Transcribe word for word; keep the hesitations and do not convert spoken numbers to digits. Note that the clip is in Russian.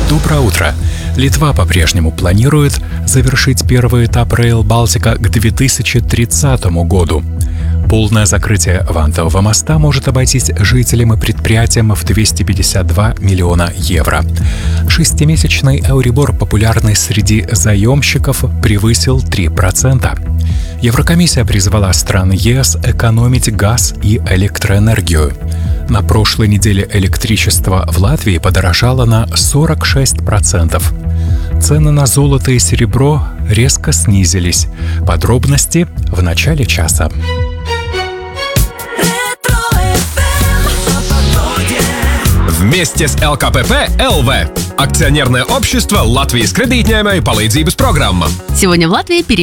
Доброе утро! Литва по-прежнему планирует завершить первый этап Rail Baltica к две тысячи тридцатому году. Полное закрытие Вантового моста может обойтись жителям и предприятиям в двести пятьдесят два миллиона евро. Шестимесячный Euribor, популярный среди заемщиков, превысил три процента. Еврокомиссия призвала страны ЕС экономить газ и электроэнергию. На прошлой неделе электричество в Латвии подорожало на сорок шесть процентов. Цены на золото и серебро резко снизились. Подробности в начале часа. Вместе с эл ка пэ пэ эл ви, акционерное общество Латвijas kredītņēmēju palīdzības programma. Сегодня в Латвии